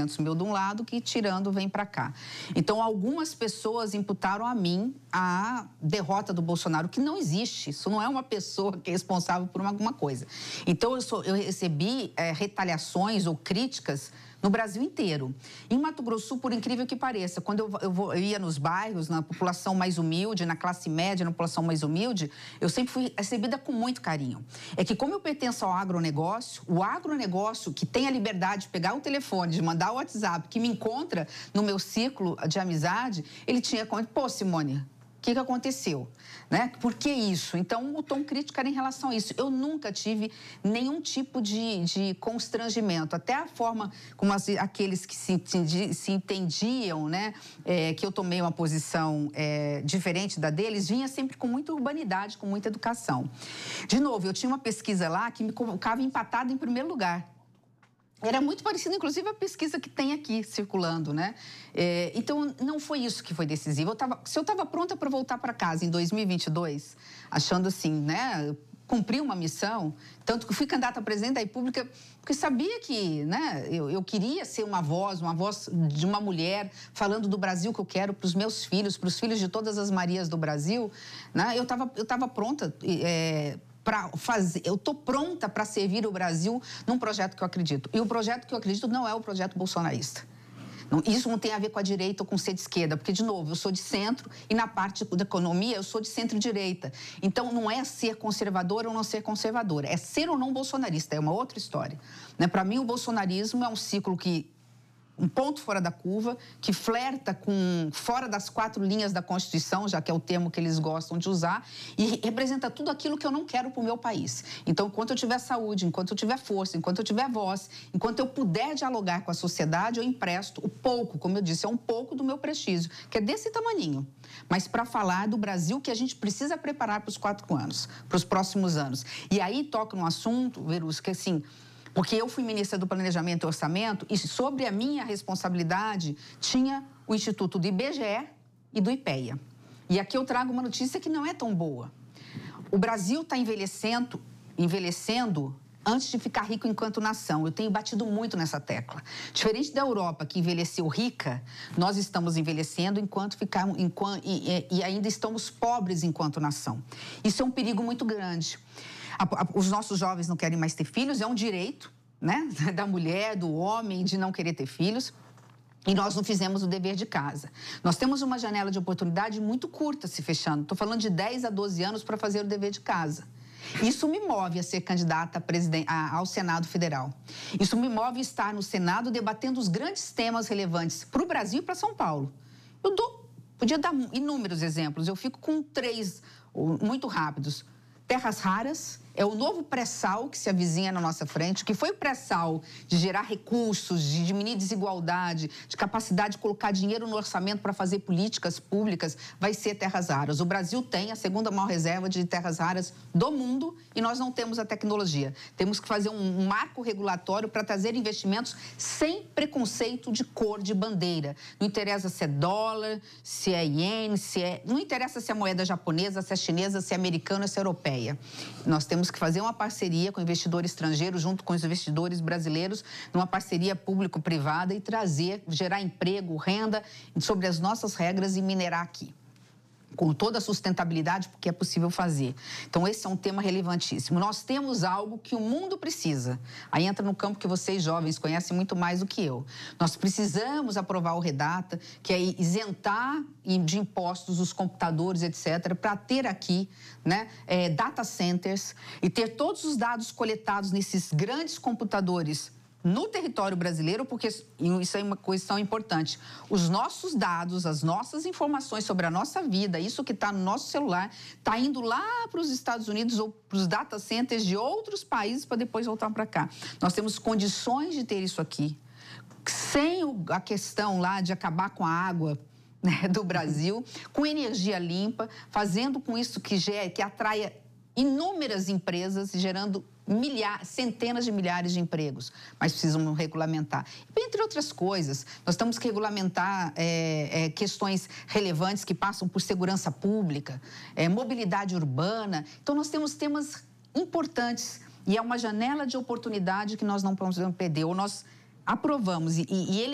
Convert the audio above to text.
300 mil de um lado que, tirando, vem para cá. Então, algumas pessoas imputaram a mim a derrota do Bolsonaro, que não existe. Isso não é uma pessoa que é responsável por alguma coisa. Então, eu recebi retaliações ou críticas no Brasil inteiro. Em Mato Grosso, por incrível que pareça, quando eu ia nos bairros, na população mais humilde, na classe média, na população mais humilde, eu sempre fui recebida com muito carinho. É que como eu pertenço ao agronegócio, o agronegócio que tem a liberdade de pegar o telefone, de mandar o WhatsApp, que me encontra no meu ciclo de amizade, ele tinha... Pô, Simone, o que aconteceu? Né? Por que isso? Então, o tom crítico era em relação a isso. Eu nunca tive nenhum tipo de constrangimento. Até a forma como aqueles que se entendiam, né, que eu tomei uma posição diferente da deles, vinha sempre com muita urbanidade, com muita educação. De novo, eu tinha uma pesquisa lá que me colocava empatada em primeiro lugar. Era muito parecido, inclusive, a pesquisa que tem aqui circulando, né? Então, não foi isso que foi decisivo. Se eu estava pronta para voltar para casa em 2022, achando assim, né? Cumprir uma missão, tanto que fui candidata a presidente da República, porque sabia que, né? Eu queria ser uma voz de uma mulher falando do Brasil que eu quero para os meus filhos, para os filhos de todas as Marias do Brasil, né? Eu estava pronta... eu estou pronta para servir o Brasil num projeto que eu acredito. E o projeto que eu acredito não é o projeto bolsonarista. Isso não tem a ver com a direita ou com ser de esquerda, porque, de novo, eu sou de centro e na parte da economia eu sou de centro-direita. Então, não é ser conservadora ou não ser conservadora, é ser ou não bolsonarista, é uma outra história. Né? Para mim, o bolsonarismo é um ciclo um ponto fora da curva, que flerta com fora das 4 linhas da Constituição, já que é o termo que eles gostam de usar, e representa tudo aquilo que eu não quero para o meu país. Então, enquanto eu tiver saúde, enquanto eu tiver força, enquanto eu tiver voz, enquanto eu puder dialogar com a sociedade, eu empresto o pouco, como eu disse, é um pouco do meu prestígio, que é desse tamaninho, mas para falar do Brasil que a gente precisa preparar para os 4 anos, para os próximos anos. E aí toca num assunto, Verus, que assim... Porque eu fui ministra do Planejamento e Orçamento e sobre a minha responsabilidade tinha o Instituto do IBGE e do IPEA. E aqui eu trago uma notícia que não é tão boa. O Brasil está envelhecendo antes de ficar rico enquanto nação. Eu tenho batido muito nessa tecla. Diferente da Europa, que envelheceu rica, nós estamos envelhecendo e ainda estamos pobres enquanto nação. Isso é um perigo muito grande. Os nossos jovens não querem mais ter filhos, é um direito, né, da mulher, do homem, de não querer ter filhos. E nós não fizemos o dever de casa. Nós temos uma janela de oportunidade muito curta se fechando. Estou falando de 10 a 12 anos para fazer o dever de casa. Isso me move a ser candidata ao Senado Federal. Isso me move a estar no Senado debatendo os grandes temas relevantes para o Brasil e para São Paulo. Podia dar inúmeros exemplos, eu fico com 3 muito rápidos. Terras raras é o novo pré-sal que se avizinha na nossa frente, que foi o pré-sal de gerar recursos, de diminuir desigualdade, de capacidade de colocar dinheiro no orçamento para fazer políticas públicas, vai ser terras raras. O Brasil tem a segunda maior reserva de terras raras do mundo e nós não temos a tecnologia. Temos que fazer um marco regulatório para trazer investimentos sem preconceito de cor de bandeira. Não interessa se é dólar, se é iene, não interessa se é moeda japonesa, se é chinesa, se é americana, se é europeia. Nós temos que fazer uma parceria com o investidor estrangeiro junto com os investidores brasileiros, numa parceria público-privada e gerar emprego, renda sobre as nossas regras e minerar aqui. Com toda a sustentabilidade, porque é possível fazer. Então, esse é um tema relevantíssimo. Nós temos algo que o mundo precisa. Aí entra no campo que vocês, jovens, conhecem muito mais do que eu. Nós precisamos aprovar o REDATA, que é isentar de impostos os computadores, etc., para ter aqui, né, data centers e ter todos os dados coletados nesses grandes computadores no território brasileiro, porque isso é uma questão importante. Os nossos dados, as nossas informações sobre a nossa vida, isso que está no nosso celular, está indo lá para os Estados Unidos ou para os data centers de outros países para depois voltar para cá. Nós temos condições de ter isso aqui, sem a questão lá de acabar com a água, né, do Brasil, com energia limpa, fazendo com isso que atraia inúmeras empresas, gerando centenas de milhares de empregos, mas precisam regulamentar. Entre outras coisas, nós temos que regulamentar questões relevantes que passam por segurança pública, mobilidade urbana. Então, nós temos temas importantes e é uma janela de oportunidade que nós não podemos perder. Ou nós aprovamos e ele